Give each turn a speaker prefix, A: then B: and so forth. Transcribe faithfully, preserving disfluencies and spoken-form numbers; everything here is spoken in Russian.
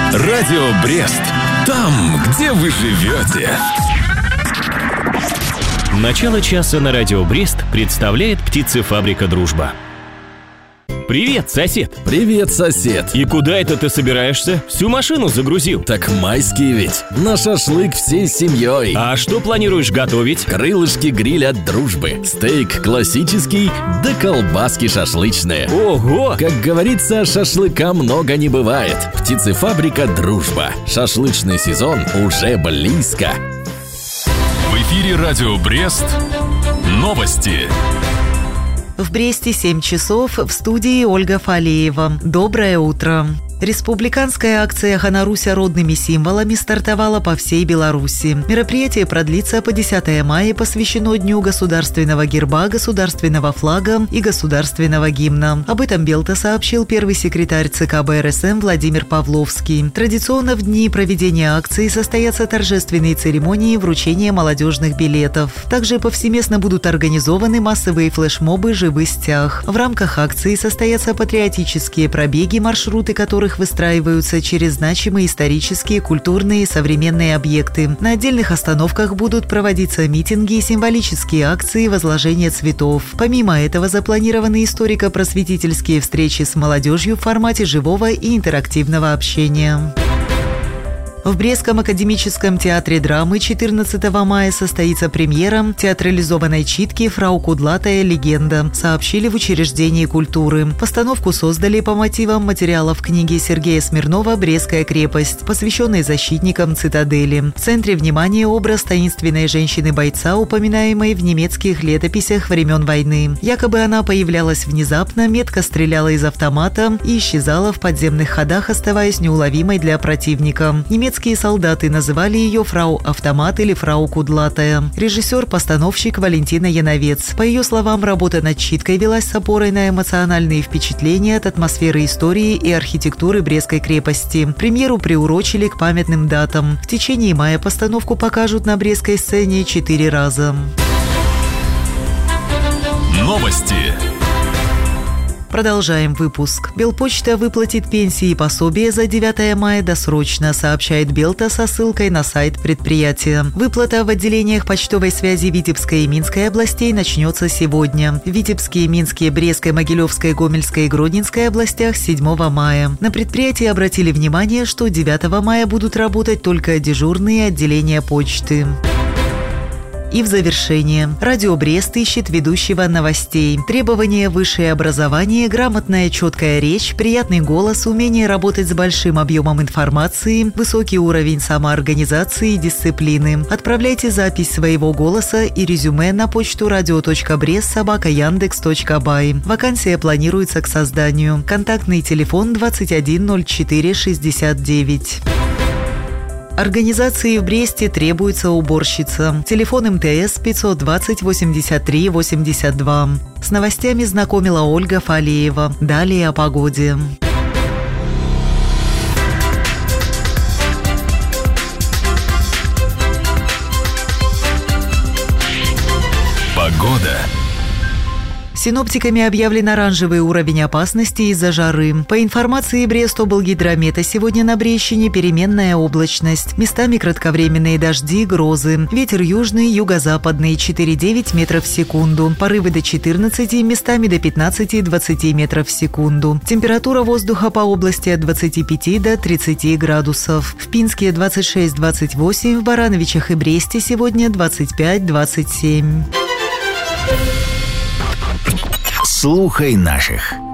A: Радио Брест. Там, где вы живете.
B: Начало часа на Радио Брест представляет птицефабрика «Дружба». Привет, сосед!
C: Привет, сосед!
B: И куда это ты собираешься? Всю машину загрузил?
C: Так майские ведь! На шашлык всей семьей!
B: А что планируешь готовить?
C: Крылышки гриль от «Дружбы», стейк классический, да колбаски шашлычные.
B: Ого!
C: Как говорится, шашлыка много не бывает. Птицефабрика «Дружба». Шашлычный сезон уже близко.
A: В эфире Радио Брест. Новости.
D: В Бресте семь часов, в студии Ольга Фалеева. Доброе утро. Республиканская акция «Хоноруся родными символами» стартовала по всей Беларуси. Мероприятие продлится по десятое мая, посвящено Дню государственного герба, государственного флага и государственного гимна. Об этом Белта сообщил первый секретарь ЦК БРСМ Владимир Павловский. Традиционно в дни проведения акции состоятся торжественные церемонии вручения молодежных билетов. Также повсеместно будут организованы массовые флешмобы «Живы стяг». В рамках акции состоятся патриотические пробеги, маршруты которых выстраиваются через значимые исторические, культурные и современные объекты. На отдельных остановках будут проводиться митинги и символические акции возложения цветов. Помимо этого запланированы историко-просветительские встречи с молодежью в формате живого и интерактивного общения. В Брестском академическом театре драмы четырнадцатого мая состоится премьера театрализованной читки «Фрау Кудлатая. Легенда», сообщили в учреждении культуры. Постановку создали по мотивам материалов книги Сергея Смирнова «Брестская крепость», посвященной защитникам цитадели. В центре внимания образ таинственной женщины-бойца, упоминаемой в немецких летописях времен войны. Якобы она появлялась внезапно, метко стреляла из автомата и исчезала в подземных ходах, оставаясь неуловимой для противника. Немецкие солдаты называли ее «Фрау Автомат» или «Фрау Кудлатая». Режиссер-постановщик Валентина Яновец. По ее словам, работа над читкой велась с опорой на эмоциональные впечатления от атмосферы истории и архитектуры Брестской крепости. Премьеру приурочили к памятным датам. В течение мая постановку покажут на Брестской сцене четыре раза.
A: Новости.
D: Продолжаем выпуск. Белпочта выплатит пенсии и пособия за девятое мая досрочно, сообщает Белта со ссылкой на сайт предприятия. Выплата в отделениях почтовой связи Витебской и Минской областей начнется сегодня. В Витебской, Минской, Брестской, Могилевской, Гомельской и Гродненской областях с седьмого мая. На предприятии обратили внимание, что девятого мая будут работать только дежурные отделения почты. И в завершение. Радио Брест ищет ведущего новостей. Требования: высшее образование, грамотная четкая речь, приятный голос, умение работать с большим объемом информации, высокий уровень самоорганизации и дисциплины. Отправляйте запись своего голоса и резюме на почту radio.brest собака яндекс точка бай. Вакансия планируется к созданию. Контактный телефон двадцать один ноль четыре шестьдесят девять. Организации в Бресте требуется уборщица. Телефон эм тэ эс пятьсот двадцать восемьдесят три восемьдесят два. С новостями знакомила Ольга Фалеева. Далее о погоде.
A: Погода.
D: Синоптиками объявлен оранжевый уровень опасности из-за жары. По информации Брестоблгидромета, сегодня на Брестщине переменная облачность. Местами кратковременные дожди, грозы. Ветер южный, юго-западный, четыре девять метров в секунду. Порывы до четырнадцати, местами до пятнадцати-двадцати метров в секунду. Температура воздуха по области от двадцати пяти до тридцати градусов. В Пинске двадцать шесть двадцать восемь, в Барановичах и Бресте сегодня двадцать пять двадцать семь.
E: Слухай наших.